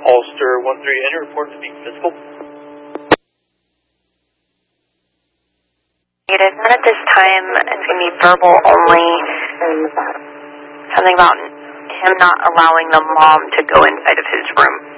Ulster 1-3, any report to be physical? Negative. Not at this time. It's going to be verbal only. Something about him not allowing the mom to go inside of his room.